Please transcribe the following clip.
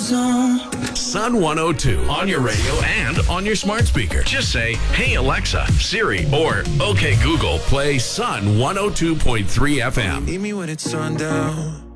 zone. Sun 102 on your radio and on your smart speaker. Just say, "Hey Alexa, Siri," or "Okay Google, play Sun 102.3 FM." Meet me when it's sundown.